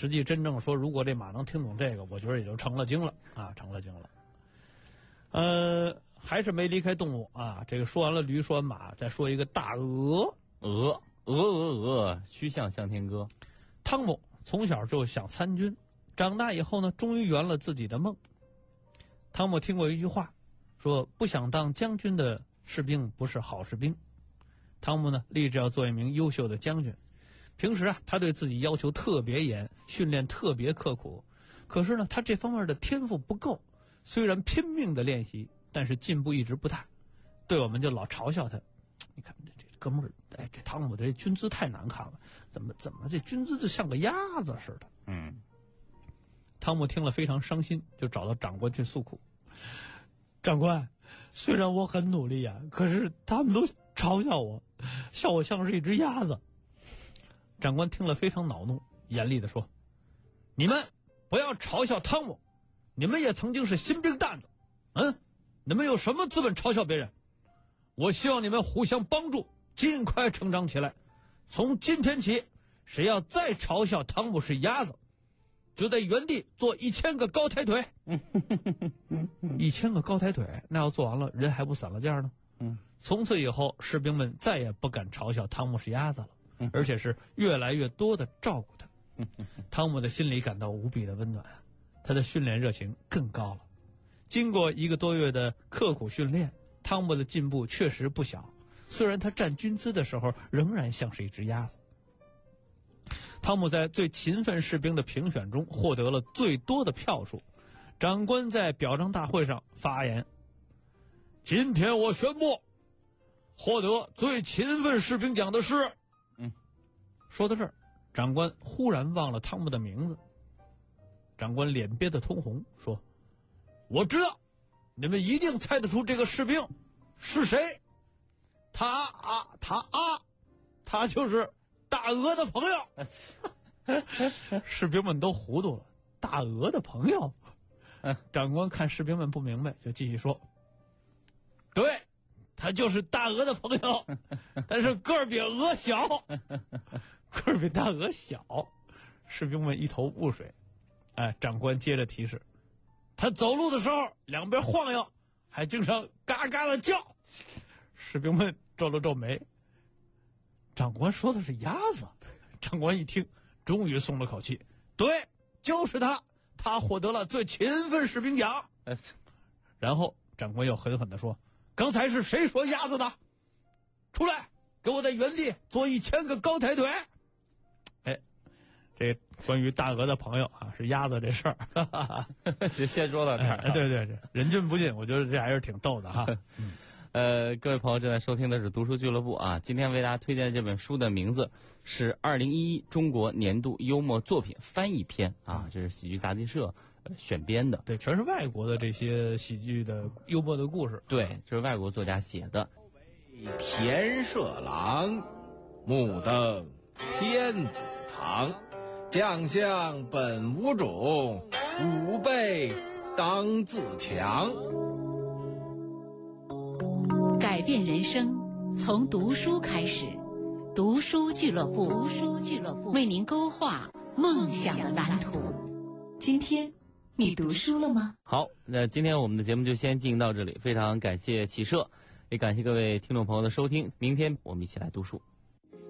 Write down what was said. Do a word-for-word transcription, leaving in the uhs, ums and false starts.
实际真正说，如果这马能听懂这个，我觉得也就成了精了啊，成了精了。呃，还是没离开动物啊。这个说完了驴，说完马，再说一个大鹅。 鹅鹅鹅鹅，曲项向天歌。 汤姆从小就想参军，长大以后呢，终于圆了自己的梦。汤姆听过一句话，说不想当将军的士兵不是好士兵。汤姆呢，立志要做一名优秀的将军。平时啊，他对自己要求特别严，训练特别刻苦。可是呢，他这方面的天赋不够，虽然拼命的练习，但是进步一直不大。队友们就老嘲笑他，你看这这哥们儿，哎，这汤姆这军姿太难看了，怎么怎么这军姿就像个鸭子似的。 嗯， 汤姆听了非常伤心，就找到长官去诉苦。长官，虽然我很努力啊，可是他们都嘲笑我，笑我像是一只鸭子。长官听了非常恼怒，严厉地说：“你们不要嘲笑汤姆，你们也曾经是新兵蛋子，嗯，你们有什么资本嘲笑别人？我希望你们互相帮助，尽快成长起来。从今天起，谁要再嘲笑汤姆是鸭子，就在原地做一千个高抬腿。一千个高抬腿，那要做完了，人还不散了架呢？ 嗯， 从此以后，士兵们再也不敢嘲笑汤姆是鸭子了。”而且是越来越多的照顾他。汤姆的心里感到无比的温暖，他的训练热情更高了。经过一个多月的刻苦训练，汤姆的进步确实不小，虽然他站军姿的时候仍然像是一只鸭子。汤姆在最勤奋士兵的评选中获得了最多的票数。长官在表彰大会上发言：今天我宣布，获得最勤奋士兵奖的是……说到这儿，长官忽然忘了汤姆的名字。长官脸憋得通红，说：“我知道，你们一定猜得出这个士兵是谁。他啊，他啊，他就是大鹅的朋友。”士兵们都糊涂了，大鹅的朋友。长官看士兵们不明白，就继续说：“对，他就是大鹅的朋友，但是个儿比鹅小。”个儿比大鹅小，士兵们一头雾水。哎，长官接着提示：他走路的时候两边晃悠，还经常嘎嘎的叫。士兵们皱了皱眉。长官说的是鸭子。长官一听，终于松了口气。对，就是他，他获得了最勤奋士兵奖。然后长官又狠狠地说：刚才是谁说鸭子的？出来，给我在原地做一千个高抬腿。这关于大鹅的朋友啊，是鸭子这事儿， 就先说到这儿、 哎。对对对，人均不进，我觉得这还是挺逗的哈。嗯、 呃，各位朋友正在收听的是读书俱乐部啊，今天为大家推荐的这本书的名字是二零一一中国年度幽默作品翻译篇啊，这是喜剧杂技社、呃、选编的， 对，全是外国的这些喜剧的幽默的故事， 对，这是外国作家写的。 田舍郎，目登天子堂。将相本无种，吾辈当自强。 改变人生，从读书开始。读书俱乐部，读书俱乐部为您勾画梦想的蓝图。今天你读书了吗？ 好，那今天我们的节目就先进行到这里，非常感谢启社，也感谢各位听众朋友的收听。明天我们一起来读书。